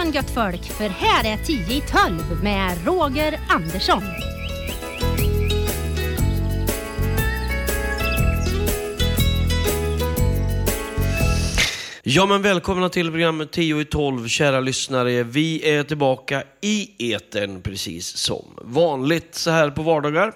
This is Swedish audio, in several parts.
morgon gött folk, för här är 10 i 12 med Roger Andersson. Ja, men välkomna till programmet 10 i 12, kära lyssnare. Vi är tillbaka i etern precis som vanligt så här på vardagar.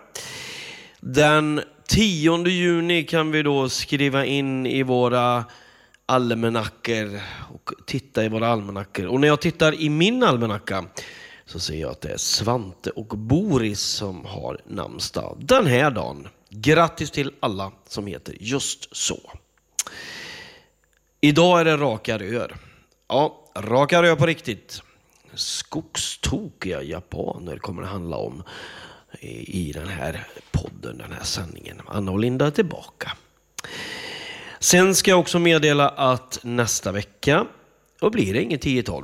Den 10 juni kan vi då skriva in i våra almanackor och titta i våra almanackor. Och när jag tittar i min almanacka så ser jag att det är Svante och Boris som har namnsdag den här dagen. Grattis till alla som heter just så. Idag är det raka rör. Ja, raka rör på riktigt. Skogstokiga japaner kommer det handla om i den här podden, den här sändningen. Anna och Linda är tillbaka. Sen ska jag också meddela att nästa vecka, då blir det inget 10-12.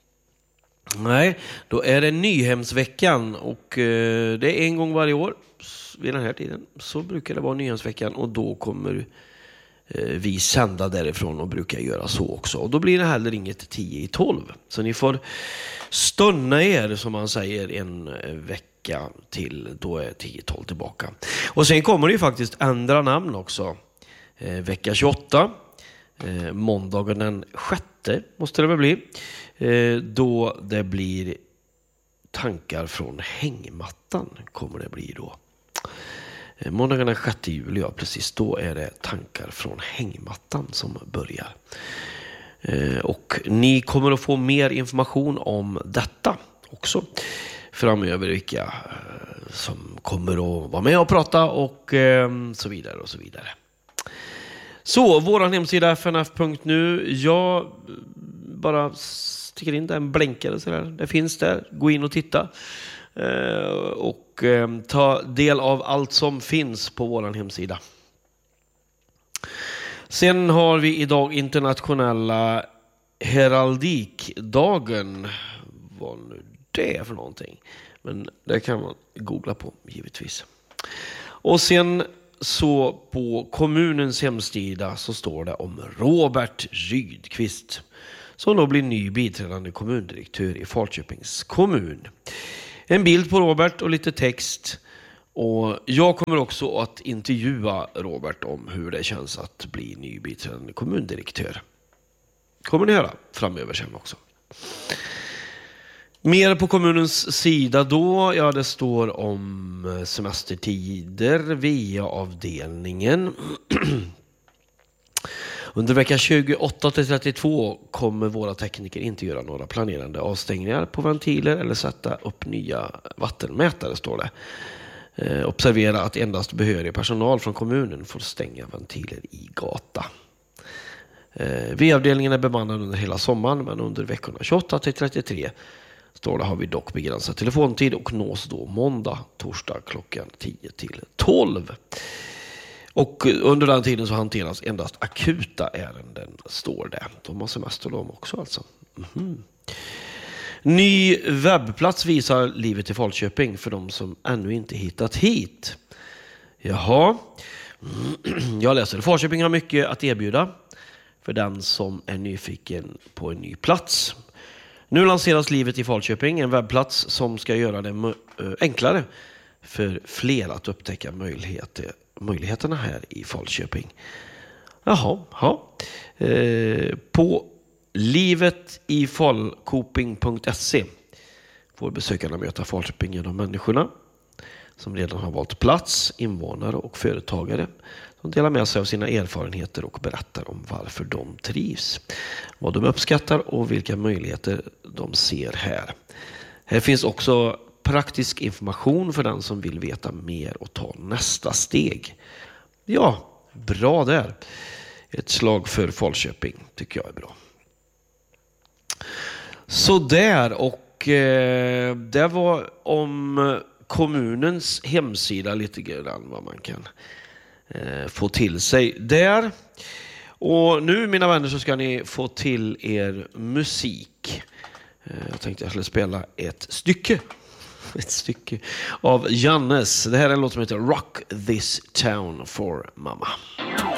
Nej, då är det Nyhemsveckan och det är en gång varje år vid den här tiden. Så brukar det vara Nyhemsveckan och då kommer vi sända därifrån och brukar göra så också. Och då blir det heller inget 10-12. Så ni får stunna er, som man säger, en vecka till. Då är 10-12 tillbaka. Och sen kommer det ju faktiskt ändra namn också. Vecka 28. Måndagen den 6 måste det väl bli. Då det blir tankar från hängmattan kommer det bli då. Måndagen den 6 juli, ja precis, då är det tankar från hängmattan som börjar. Och ni kommer att få mer information om detta också framöver, vilka som kommer att vara med och prata och så vidare och så vidare. Så, våran hemsida fnf.nu, jag bara sticker in där en blänkare så där. Det finns där, gå in och titta. Och ta del av allt som finns på våran hemsida. Sen har vi idag internationella heraldikdagen. Vad nu det är för någonting. Men det kan man googla på givetvis. Och sen så på kommunens hemsida så står det om Robert Rydqvist som då blir ny biträdande kommundirektör i Falköpings kommun. En bild på Robert och lite text. Och jag kommer också att intervjua Robert om hur det känns att bli ny biträdande kommundirektör. Kommer ni höra framöver sen också. Mer på kommunens sida då. Ja, det står om semestertider via avdelningen. Under vecka 28-32 kommer våra tekniker inte göra några planerande avstängningar på ventiler eller sätta upp nya vattenmätare, står det. Observera att endast behörig personal från kommunen får stänga ventiler i gata. V-avdelningen är bemannad under hela sommaren, men under veckorna 28-33 står det har vi dock begränsad telefontid och nås då måndag, torsdag klockan 10-12. Och under den tiden så hanteras endast akuta ärenden, står det. De har semester de också alltså. Mm-hmm. Ny webbplats visar livet i Falköping för de som ännu inte hittat hit. Jaha, jag läser. Falköping har mycket att erbjuda för den som är nyfiken på en ny plats. Nu lanseras livet i Falköping, en webbplats som ska göra det enklare för fler att upptäcka möjligheterna här i Falköping. Jaha. På livetifalkoping.se får besökarna möta Falköping genom människorna som redan har valt plats, invånare och företagare som delar med sig av sina erfarenheter och berättar om varför de trivs, vad de uppskattar och vilka möjligheter de ser här. Här finns också praktisk information för den som vill veta mer och ta nästa steg. Ja, bra där. Ett slag för Falköping tycker jag är bra. Så där, och det var om kommunens hemsida lite grann vad man kan få till sig där. Och nu, mina vänner, så ska ni få till er musik. Jag tänkte jag skulle spela ett stycke av Jannes. Det här är en låt som heter Rock This Town for Mama.